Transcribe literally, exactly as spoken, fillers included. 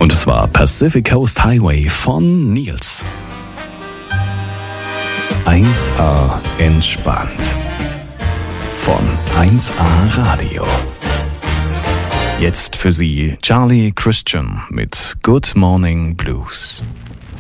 Und es war Pacific Coast Highway von Nils. eins A entspannt. Von eins A Radio. Jetzt für Sie Charlie Christian mit Good Morning Blues.